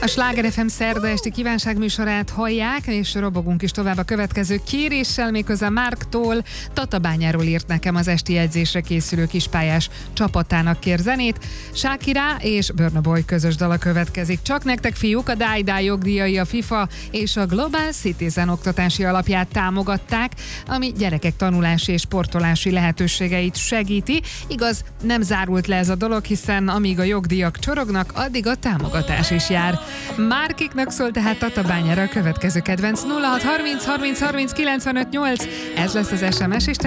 A Sláger FM szerda esti kívánságműsorát hallják, és robogunk is tovább a következő kéréssel, méghozzá Márktól. Tatabányáról írt nekem az esti edzésre készülő kispályás csapatának kér zenét. Shakira és Burna Boy közös dala következik. Csak nektek, fiúk, a Die jogdíjai a FIFA és a Global Citizen oktatási alapját támogatták, ami gyerekek tanulási és sportolási lehetőségeit segíti. Igaz, nem zárult le ez a dolog, hiszen amíg a jogdíjak csorognak, addig a támogatás is jár. Márkiknak szól tehát Tatabányára a következő kedvenc. 06 30 30 30 95 8. Ez lesz az SMS, és